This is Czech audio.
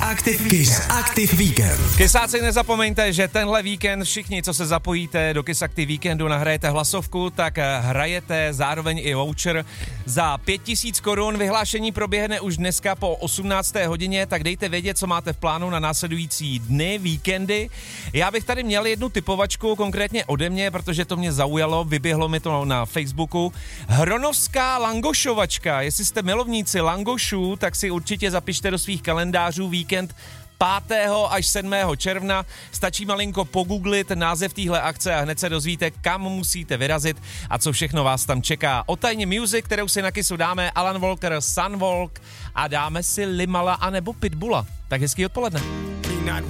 Kiss Weekend. Kysáci, nezapomeňte, že tenhle víkend všichni, co se zapojíte do Kiss Active Weekendu, nahrajete hlasovku, tak hrajete zároveň i voucher za 5000 korun. Vyhlášení proběhne už dneska po 18. hodině, tak dejte vědět, co máte v plánu na následující dny, víkendy. Já bych tady měl jednu typovačku, konkrétně ode mě, protože to mě zaujalo, vyběhlo mi to na Facebooku. Hronovská langošovačka. Jestli jste milovníci langošů, tak si určitě zapište do svých kalendářů víkend 5. až 7. června. Stačí malinko pogooglit název téhle akce a hned se dozvíte, kam musíte vyrazit a co všechno vás tam čeká. O Tajně Music, kterou si na Kissu dáme, Alan Walker, Sunwalk a dáme si Limala anebo Pitbulla. Tak hezký odpoledne.